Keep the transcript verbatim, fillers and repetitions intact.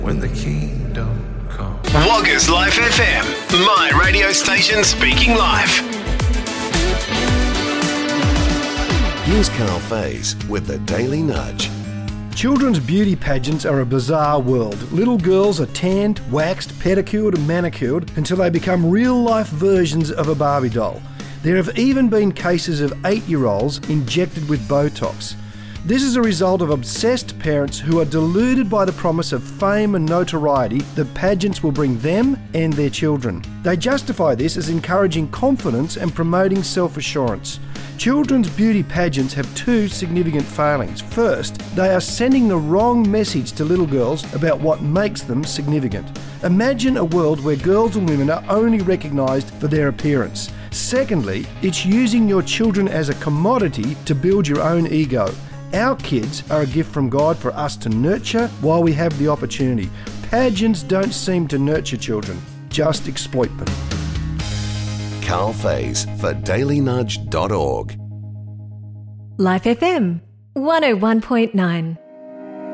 When the kingdom comes. Woggers Life F M, my radio station speaking live. Here's Carl Faze with the Daily Nudge. Children's beauty pageants are a bizarre world. Little girls are tanned, waxed, pedicured and manicured until they become real-life versions of a Barbie doll. There have even been cases of eight-year-olds injected with Botox. This is a result of obsessed parents who are deluded by the promise of fame and notoriety that pageants will bring them and their children. They justify this as encouraging confidence and promoting self-assurance. Children's beauty pageants have two significant failings. First, they are sending the wrong message to little girls about what makes them significant. Imagine a world where girls and women are only recognised for their appearance. Secondly, it's using your children as a commodity to build your own ego. Our kids are a gift from God for us to nurture while we have the opportunity. Pageants don't seem to nurture children, just exploit them. Carl Faze for daily nudge dot org. Life F M one oh one point nine.